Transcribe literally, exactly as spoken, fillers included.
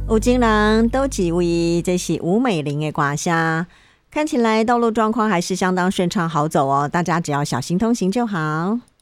有情人都几位，这是吴美玲的歌声。看起来道路状况还是相当顺畅好走哦，大家只要小心通行就好。